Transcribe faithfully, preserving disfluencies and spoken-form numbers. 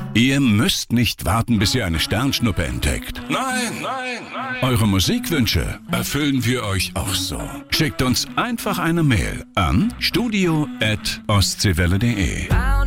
Ihr müsst nicht warten, bis ihr eine Sternschnuppe entdeckt. Nein, nein, nein. Eure Musikwünsche erfüllen wir euch auch so. Schickt uns einfach eine Mail an studio at ostseewelle punkt de.